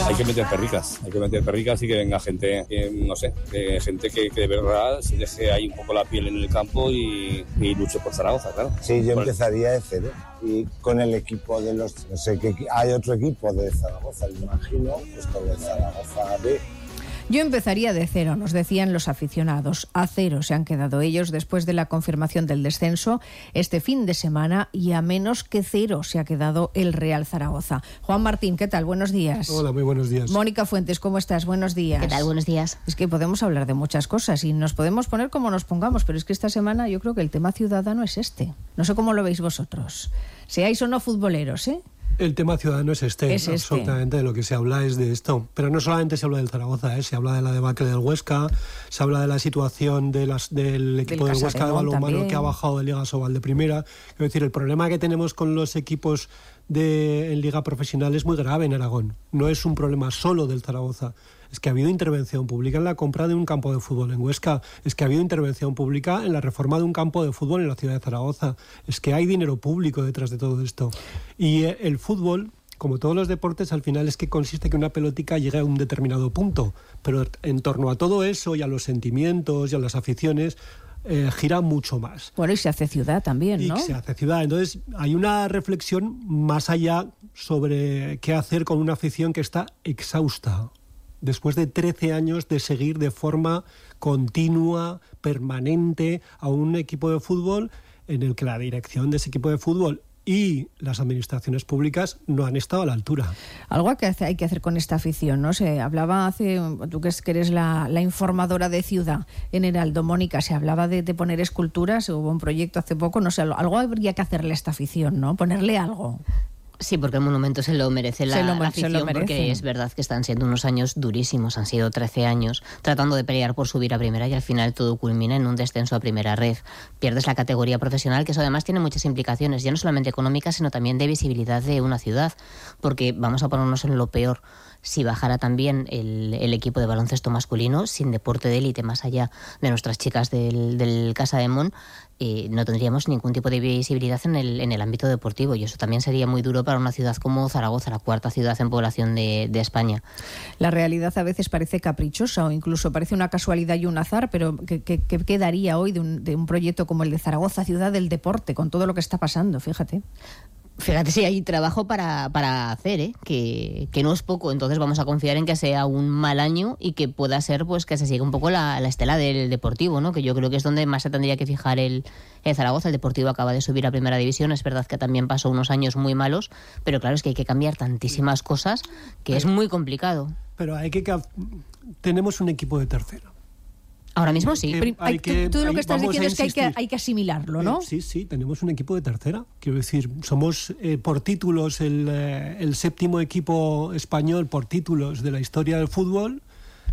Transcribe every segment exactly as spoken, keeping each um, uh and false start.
Hay que meter perricas, hay que meter perricas y que venga gente, que, no sé, que, gente que, que de verdad se deje ahí un poco la piel en el campo y, y luche por Zaragoza, claro. Sí, yo empezaría de cero y con el equipo de los, no sé, que hay otro equipo de Zaragoza, me imagino, pues con el Zaragoza B. Yo empezaría de cero, nos decían los aficionados. A cero se han quedado ellos después de la confirmación del descenso este fin de semana y a menos que cero se ha quedado el Real Zaragoza. Juan Martín, ¿qué tal? Buenos días. Hola, muy buenos días. Mónica Fuentes, ¿cómo estás? Buenos días. ¿Qué tal? Buenos días. Es que podemos hablar de muchas cosas y nos podemos poner como nos pongamos, pero es que esta semana yo creo que el tema ciudadano es este. No sé cómo lo veis vosotros. Seáis o no futboleros, ¿eh? El tema ciudadano es este, es absolutamente, este. De lo que se habla es de esto. Pero no solamente se habla del Zaragoza, ¿eh? Se habla de la debacle del Huesca, se habla de la situación de las, del equipo del, del Huesca de balonmano que ha bajado de Liga Sobal de primera. Es decir, el problema que tenemos con los equipos de, en Liga Profesional es muy grave en Aragón. No es un problema solo del Zaragoza. Es que ha habido intervención pública en la compra de un campo de fútbol en Huesca. Es que ha habido intervención pública en la reforma de un campo de fútbol en la ciudad de Zaragoza. Es que hay dinero público detrás de todo esto. Y el fútbol, como todos los deportes, al final es que consiste que una pelotica llegue a un determinado punto. Pero en torno a todo eso y a los sentimientos y a las aficiones, Eh, gira mucho más. Bueno, y se hace ciudad también, ¿no? Y se hace ciudad. Entonces, hay una reflexión más allá sobre qué hacer con una afición que está exhausta. Después de trece años de seguir de forma continua, permanente, a un equipo de fútbol en el que la dirección de ese equipo de fútbol y las administraciones públicas no han estado a la altura. Algo que hay que hacer con esta afición, ¿no? Se hablaba hace, tú que eres la, la informadora de Ciudad en Heraldo, Mónica, se hablaba de, de poner esculturas, hubo un proyecto hace poco, no sé, algo habría que hacerle a esta afición, ¿no? Ponerle algo. Sí, porque el monumento se lo merece la, se lo, la afición, se lo merece. Porque es verdad que están siendo unos años durísimos, han sido trece años tratando de pelear por subir a primera y al final todo culmina en un descenso a primera red. Pierdes la categoría profesional, que eso además tiene muchas implicaciones, ya no solamente económicas, sino también de visibilidad de una ciudad, porque vamos a ponernos en lo peor. Si bajara también el, el equipo de baloncesto masculino, sin deporte de élite más allá de nuestras chicas del, del Casa de Mon, eh, no tendríamos ningún tipo de visibilidad en el, en el ámbito deportivo, y eso también sería muy duro para una ciudad como Zaragoza, la cuarta ciudad en población de, de España. La realidad a veces parece caprichosa o incluso parece una casualidad y un azar, pero ¿qué, qué, qué quedaría hoy de un, de un proyecto como el de Zaragoza, ciudad del deporte, con todo lo que está pasando? Fíjate. Fíjate, sí, hay trabajo para, para hacer, ¿eh? que, que no es poco. Entonces vamos a confiar en que sea un mal año y que pueda ser pues que se siga un poco la, la estela del Deportivo, ¿no? Que yo creo que es donde más se tendría que fijar el, el Zaragoza. El Deportivo acaba de subir a Primera División, es verdad que también pasó unos años muy malos, pero claro, es que hay que cambiar tantísimas cosas que es muy complicado. Pero hay que... Tenemos un equipo de tercera. Ahora mismo sí. Hay que, hay que, tú, tú lo que hay, estás diciendo es que hay, que hay que asimilarlo, ¿no? Eh, sí, sí, tenemos un equipo de tercera. Quiero decir, somos eh, por títulos el, eh, el séptimo equipo español por títulos de la historia del fútbol,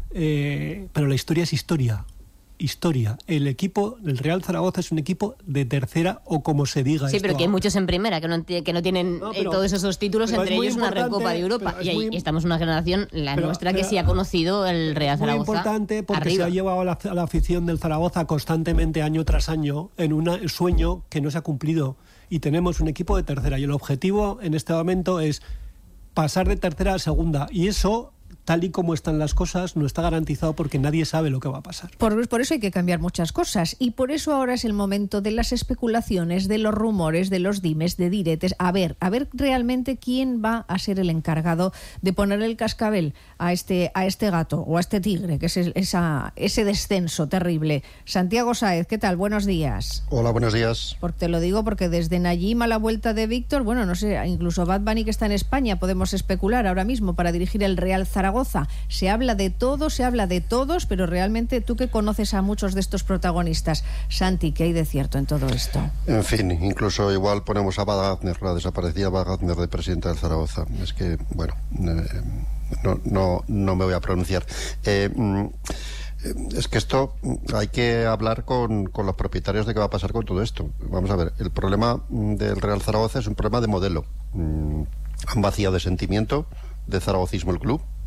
eh, pero la historia es historia. Historia. El equipo del Real Zaragoza es un equipo de tercera o como se diga. Sí, esto pero que hay ahora. muchos en primera que no, que no tienen no, pero, eh, todos esos títulos, entre ellos una Recopa de Europa. Y ahí muy, estamos una generación, la pero, nuestra, pero, que sí ha conocido el Real Zaragoza. Es muy importante porque arriba. se ha llevado a la, a la afición del Zaragoza constantemente año tras año en un sueño que no se ha cumplido. Y tenemos un equipo de tercera y el objetivo en este momento es pasar de tercera a segunda. Y eso, tal y como están las cosas, no está garantizado porque nadie sabe lo que va a pasar. Por, por eso hay que cambiar muchas cosas y por eso ahora es el momento de las especulaciones, de los rumores, de los dimes, de diretes. A ver, a ver realmente quién va a ser el encargado de poner el cascabel a este, a este gato o a este tigre, que es esa, ese descenso terrible. Santiago Sáez, ¿qué tal? Buenos días. Hola, buenos días. Porque te lo digo porque desde Nayim a la vuelta de Víctor, bueno, no sé, incluso Bad Bunny, que está en España, podemos especular ahora mismo para dirigir el Real Zaragoza. Se habla de todo, se habla de todos, pero realmente tú que conoces a muchos de estos protagonistas, Santi, ¿qué hay de cierto en todo esto? En fin, incluso igual ponemos a Wagner, la desaparecida Wagner de presidenta del Zaragoza. Es que, bueno, eh, no, no, no me voy a pronunciar. Eh, Es que esto hay que hablar con, con los propietarios de qué va a pasar con todo esto. Vamos a ver, el problema del Real Zaragoza es un problema de modelo. Han vaciado de sentimiento, de zaragocismo el club.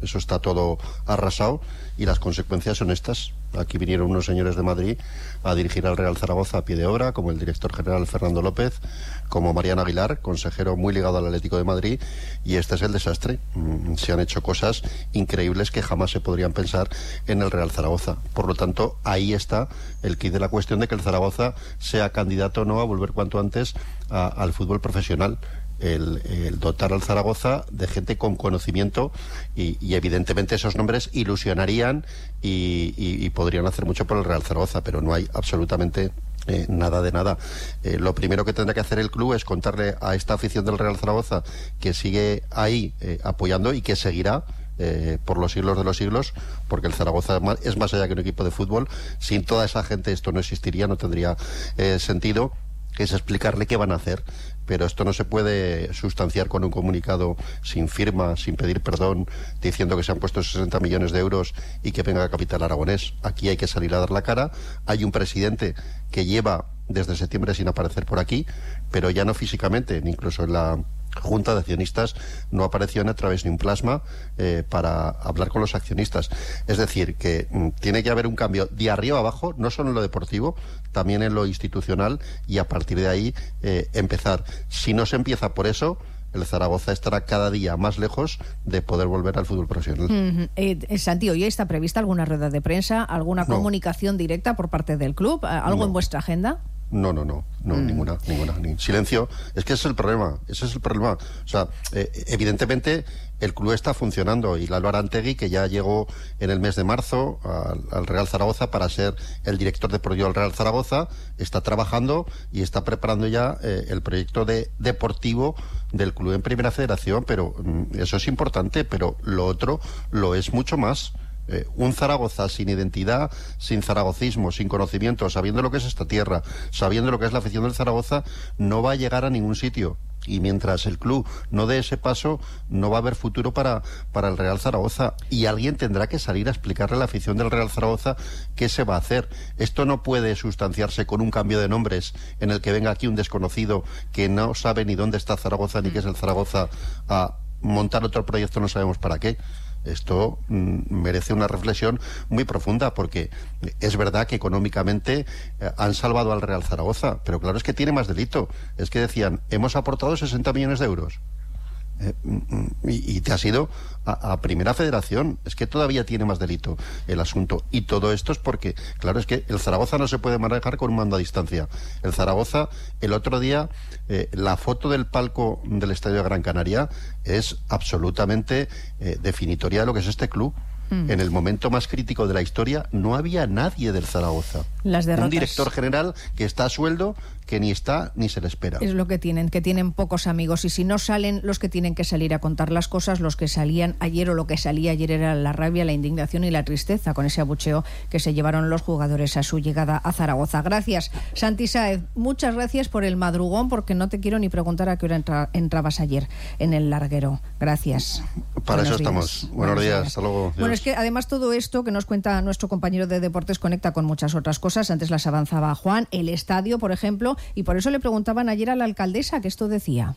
eso está todo arrasado y las consecuencias son estas. Aquí vinieron unos señores de Madrid a dirigir al Real Zaragoza a pie de obra, como el director general Fernando López, como Mariano Aguilar, consejero muy ligado al Atlético de Madrid, y este es el desastre. Se han hecho cosas increíbles que jamás se podrían pensar en el Real Zaragoza. Por lo tanto, ahí está el quid de la cuestión de que el Zaragoza sea candidato o no a volver cuanto antes a, al fútbol profesional. El, el dotar al Zaragoza de gente con conocimiento y, y evidentemente esos nombres ilusionarían y, y, y podrían hacer mucho por el Real Zaragoza, pero no hay absolutamente eh, nada de nada. Eh, lo primero que tendrá que hacer el club es contarle a esta afición del Real Zaragoza que sigue ahí eh, apoyando y que seguirá Eh, por los siglos de los siglos, porque el Zaragoza es más, es más allá que un equipo de fútbol. Sin toda esa gente esto no existiría, no tendría eh, sentido, que es explicarle qué van a hacer. Pero esto no se puede sustanciar con un comunicado sin firma, sin pedir perdón, diciendo que se han puesto sesenta millones de euros y que venga a Capital Aragonés. Aquí hay que salir a dar la cara. Hay un presidente que lleva desde septiembre sin aparecer por aquí, pero ya no físicamente, ni incluso en la Junta de Accionistas no apareció en a través de un plasma eh, para hablar con los accionistas. Es decir, que mm, tiene que haber un cambio de arriba a abajo, no solo en lo deportivo, también en lo institucional, y a partir de ahí eh, empezar. Si no se empieza por eso, el Zaragoza estará cada día más lejos de poder volver al fútbol profesional. Mm-hmm. eh, Santi, ¿hoy está prevista alguna rueda de prensa, alguna no. comunicación directa por parte del club? ¿Algo no. en vuestra agenda? No, no, no, no, mm. ninguna, ninguna, ni silencio. Es que ese es el problema, ese es el problema. O sea, eh, evidentemente el club está funcionando y Lalo Arantegui, que ya llegó en el mes de marzo al, al Real Zaragoza para ser el director deportivo del Real Zaragoza, está trabajando y está preparando ya eh, el proyecto de deportivo del club en Primera Federación, pero mm, eso es importante, pero lo otro lo es mucho más. Eh, un Zaragoza sin identidad, sin zaragocismo, sin conocimiento, sabiendo lo que es esta tierra, sabiendo lo que es la afición del Zaragoza, no va a llegar a ningún sitio. Y mientras el club no dé ese paso, no va a haber futuro para, para el Real Zaragoza. Y alguien tendrá que salir a explicarle a la afición del Real Zaragoza qué se va a hacer. Esto no puede sustanciarse con un cambio de nombres en el que venga aquí un desconocido que no sabe ni dónde está Zaragoza ni qué es el Zaragoza a montar otro proyecto, no sabemos para qué. Esto mm, merece una reflexión muy profunda, porque es verdad que económicamente eh, han salvado al Real Zaragoza, pero claro, es que tiene más delito. Es que decían, hemos aportado sesenta millones de euros. Eh, y, y te has ido a, a Primera Federación. Es que todavía tiene más delito el asunto. Y todo esto es porque, claro, es que el Zaragoza no se puede manejar con un mando a distancia. El Zaragoza, el otro día, eh, la foto del palco del Estadio de Gran Canaria es absolutamente eh, definitoria de lo que es este club. Mm. En el momento más crítico de la historia no había nadie del Zaragoza. Las derrotas. Un director general que está a sueldo, que ni está ni se le espera. Es lo que tienen, que tienen pocos amigos, y si no salen los que tienen que salir a contar las cosas, los que salían ayer o lo que salía ayer era la rabia, la indignación y la tristeza con ese abucheo que se llevaron los jugadores a su llegada a Zaragoza. Gracias, Santi Sáez. Muchas gracias por el madrugón, porque no te quiero ni preguntar a qué hora entra, entrabas ayer en el larguero. Gracias. Para Buenos eso días. estamos. Buenos, Buenos días. días, hasta luego. Dios. Bueno, es que además todo esto que nos cuenta nuestro compañero de Deportes conecta con muchas otras cosas. Antes las avanzaba Juan, el estadio, por ejemplo, y por eso le preguntaban ayer a la alcaldesa que esto decía.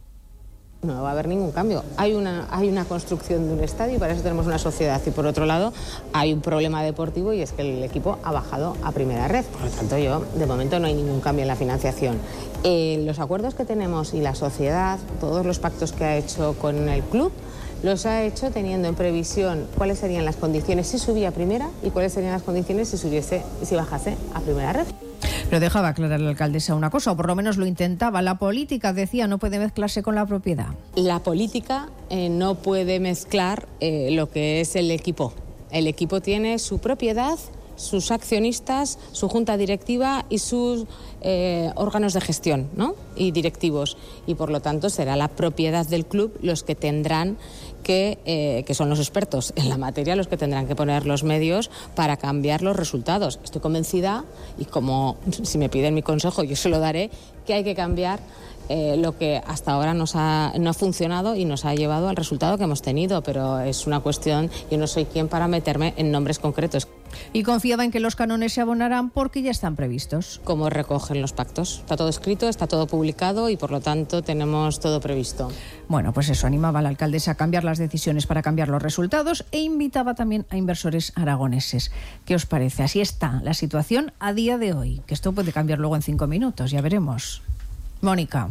No va a haber ningún cambio. Hay una, hay una construcción de un estadio y para eso tenemos una sociedad. Y por otro lado, hay un problema deportivo y es que el equipo ha bajado a primera red. Por lo tanto, yo, de momento, no hay ningún cambio en la financiación. Eh, los acuerdos que tenemos y la sociedad, todos los pactos que ha hecho con el club, los ha hecho teniendo en previsión cuáles serían las condiciones si subía a primera y cuáles serían las condiciones si subiese, si bajase a primera red. Pero dejaba aclarar la alcaldesa una cosa, o por lo menos lo intentaba. La política, decía, no puede mezclarse con la propiedad. La política eh, no puede mezclar eh, lo que es el equipo. El equipo tiene su propiedad, sus accionistas, su junta directiva y sus eh, órganos de gestión, ¿no? Y directivos. Y por lo tanto será la propiedad del club los que tendrán que, eh, que son los expertos en la materia, los que tendrán que poner los medios para cambiar los resultados. Estoy convencida, y como si me piden mi consejo yo se lo daré, que hay que cambiar eh, lo que hasta ahora nos ha, no ha funcionado y nos ha llevado al resultado que hemos tenido, pero es una cuestión, yo no soy quien para meterme en nombres concretos. Y confiaba en que los cánones se abonarán porque ya están previstos. Como recogen los pactos. Está todo escrito, está todo publicado y por lo tanto tenemos todo previsto. Bueno, pues eso, animaba a la alcaldesa a cambiar las decisiones para cambiar los resultados e invitaba también a inversores aragoneses. ¿Qué os parece? Así está la situación a día de hoy, que esto puede cambiar luego en cinco minutos, ya veremos. Mónica.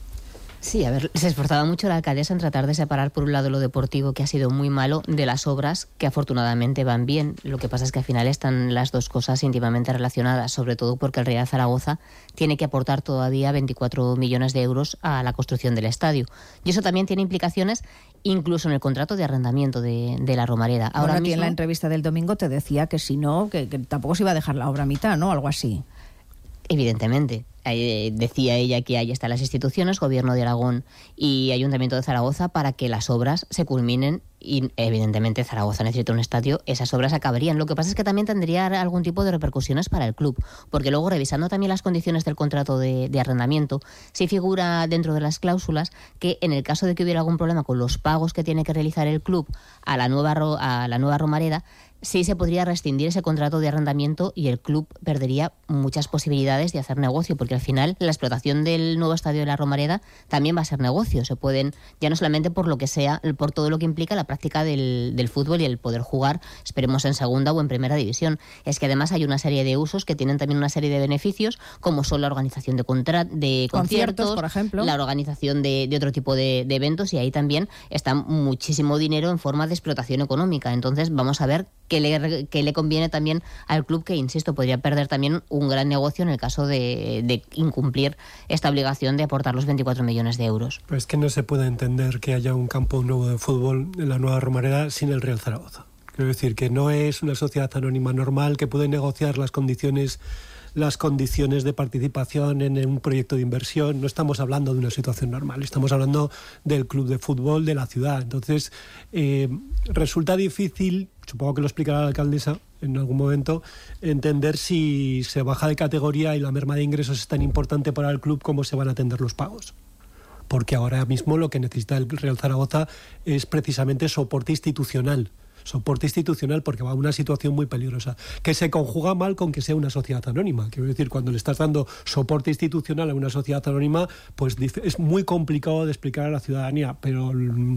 Sí, a ver, se esforzaba mucho la alcaldesa en tratar de separar por un lado lo deportivo, que ha sido muy malo, de las obras que afortunadamente van bien. Lo que pasa es que al final están las dos cosas íntimamente relacionadas, sobre todo porque el Real Zaragoza tiene que aportar todavía veinticuatro millones de euros a la construcción del estadio. Y eso también tiene implicaciones incluso en el contrato de arrendamiento de, de la Romareda. Ahora bueno, aquí mismo, en la entrevista del domingo te decía que si no, que, que tampoco se iba a dejar la obra a mitad, ¿no? Algo así. Evidentemente. Eh, decía ella que ahí están las instituciones, Gobierno de Aragón y Ayuntamiento de Zaragoza, para que las obras se culminen y evidentemente Zaragoza necesita un estadio, esas obras acabarían. Lo que pasa es que también tendría algún tipo de repercusiones para el club, porque luego revisando también las condiciones del contrato de, de arrendamiento, sí figura dentro de las cláusulas que en el caso de que hubiera algún problema con los pagos que tiene que realizar el club a la nueva, a la nueva Romareda, sí se podría rescindir ese contrato de arrendamiento y el club perdería muchas posibilidades de hacer negocio, porque al final la explotación del nuevo estadio de la Romareda también va a ser negocio. Se pueden, ya no solamente por lo que sea, por todo lo que implica la práctica del, del fútbol y el poder jugar, esperemos en segunda o en primera división. Es que además hay una serie de usos que tienen también una serie de beneficios, como son la organización de, contra, de conciertos, conciertos, por ejemplo, la organización de, de otro tipo de, de eventos, y ahí también está muchísimo dinero en forma de explotación económica. Entonces vamos a ver que le, que le conviene también al club, que insisto, podría perder también un gran negocio en el caso de, de incumplir esta obligación de aportar los veinticuatro millones de euros. Pues que no se puede entender que haya un campo nuevo de fútbol en la nueva Romareda sin el Real Zaragoza. Quiero decir que no es una sociedad anónima normal que puede negociar las condiciones las condiciones de participación en un proyecto de inversión. No estamos hablando de una situación normal, estamos hablando del club de fútbol de la ciudad. Entonces, eh, resulta difícil, supongo que lo explicará la alcaldesa en algún momento, entender si se baja de categoría y la merma de ingresos es tan importante para el club como se van a atender los pagos. Porque ahora mismo lo que necesita el Real Zaragoza es precisamente soporte institucional. Soporte institucional, porque va a una situación muy peligrosa, que se conjuga mal con que sea una sociedad anónima. Quiero decir, cuando le estás dando soporte institucional a una sociedad anónima, pues es muy complicado de explicar a la ciudadanía, pero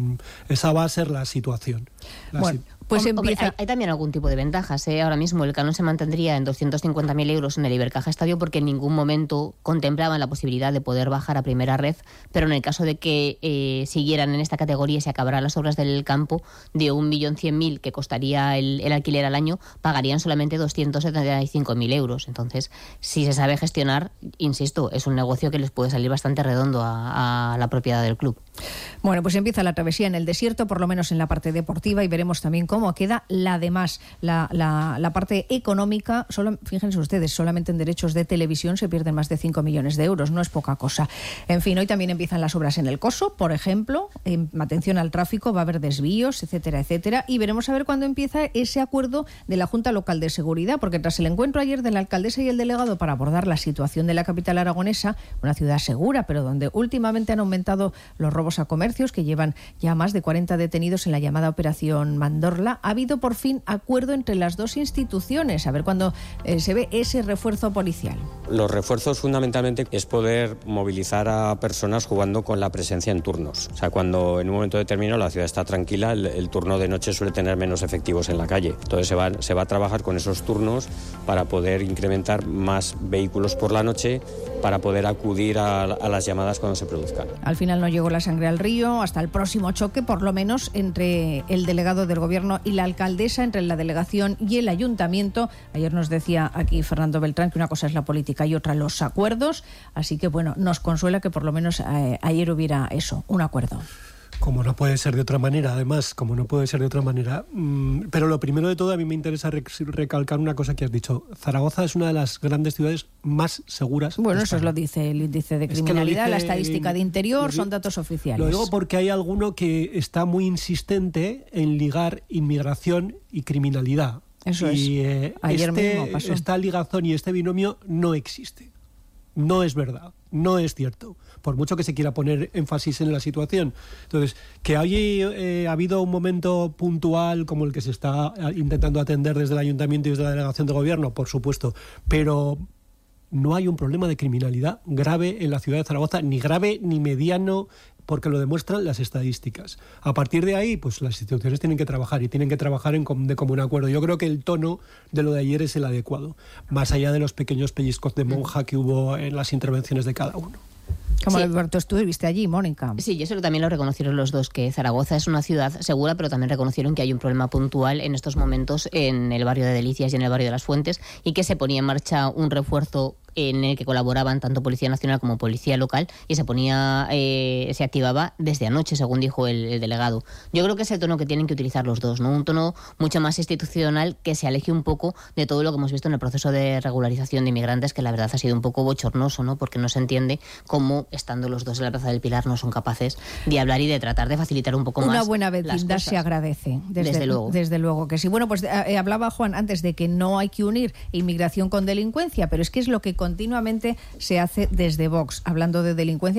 esa va a ser la situación. La bueno, si- Pues empieza... Hombre, hay, hay también algún tipo de ventajas, ¿eh? Ahora mismo el canon se mantendría en doscientos cincuenta mil euros en el Ibercaja Estadio, porque en ningún momento contemplaban la posibilidad de poder bajar a primera red, pero en el caso de que eh, siguieran en esta categoría y se acabaran las obras del campo, de un millón cien mil que costaría el, el alquiler al año, pagarían solamente doscientos setenta y cinco mil euros. Entonces, si se sabe gestionar, insisto, es un negocio que les puede salir bastante redondo a, a la propiedad del club. Bueno, pues empieza la travesía en el desierto, por lo menos en la parte deportiva, y veremos también cómo queda la demás, la, la, la parte económica. Solo, fíjense ustedes, solamente en derechos de televisión se pierden más de cinco millones de euros, no es poca cosa. En fin, hoy también empiezan las obras en el Coso, por ejemplo, en atención al tráfico, va a haber desvíos, etcétera, etcétera, y veremos a ver cuándo empieza ese acuerdo de la Junta Local de Seguridad, porque tras el encuentro ayer de la alcaldesa y el delegado para abordar la situación de la capital aragonesa, una ciudad segura, pero donde últimamente han aumentado los robos a comercios, que llevan ya más de cuarenta detenidos en la llamada Operación Mandorla, ha habido por fin acuerdo entre las dos instituciones. A ver cuándo eh, se ve ese refuerzo policial. Los refuerzos fundamentalmente es poder movilizar a personas jugando con la presencia en turnos. O sea, cuando en un momento determinado la ciudad está tranquila, el, el turno de noche suele tener menos efectivos en la calle. Entonces se va, se va a trabajar con esos turnos para poder incrementar más vehículos por la noche, para poder acudir a, a las llamadas cuando se produzcan. Al final no llegó la sangre al río, hasta el próximo choque, por lo menos entre el delegado del Gobierno y la alcaldesa, entre la delegación y el ayuntamiento. Ayer nos decía aquí Fernando Beltrán que una cosa es la política y otra los acuerdos, así que bueno, nos consuela que por lo menos eh, ayer hubiera eso, un acuerdo. Como no puede ser de otra manera, además, como no puede ser de otra manera. Mmm, pero lo primero de todo, a mí me interesa rec- recalcar una cosa que has dicho. Zaragoza es una de las grandes ciudades más seguras. Bueno, eso es lo dice el índice de criminalidad, es que la estadística de interior, digo, son datos oficiales. Lo digo porque hay alguno que está muy insistente en ligar inmigración y criminalidad. Eso y, es. Eh, Ayer este, mismo pasó. Esta ligazón y este binomio no existe. No es verdad. no es cierto, por mucho que se quiera poner énfasis en la situación. Entonces, que haya eh, habido un momento puntual como el que se está intentando atender desde el Ayuntamiento y desde la Delegación de Gobierno, por supuesto, pero no hay un problema de criminalidad grave en la ciudad de Zaragoza, ni grave ni mediano, porque lo demuestran las estadísticas. A partir de ahí, pues las instituciones tienen que trabajar y tienen que trabajar en com- de común acuerdo. Yo creo que el tono de lo de ayer es el adecuado, más allá de los pequeños pellizcos de monja que hubo en las intervenciones de cada uno. Como Sí. Alberto, estuviste allí, Mónica. Sí, yo creo que también lo reconocieron los dos, que Zaragoza es una ciudad segura, pero también reconocieron que hay un problema puntual en estos momentos en el barrio de Delicias y en el barrio de Las Fuentes, y que se ponía en marcha un refuerzo en el que colaboraban tanto Policía Nacional como Policía Local, y se ponía eh, se activaba desde anoche, según dijo el, el delegado. Yo creo que es el tono que tienen que utilizar los dos, ¿no? Un tono mucho más institucional que se aleje un poco de todo lo que hemos visto en el proceso de regularización de inmigrantes, que la verdad ha sido un poco bochornoso, ¿no? Porque no se entiende cómo, estando los dos en la Plaza del Pilar, no son capaces de hablar y de tratar de facilitar un poco Una más. Una buena las vecindad cosas. se agradece, desde, Desde luego. Desde luego que sí. Bueno, pues eh, hablaba Juan antes de que no hay que unir inmigración con delincuencia, pero es que es lo que continuamente se hace desde Vox, hablando de delincuencia.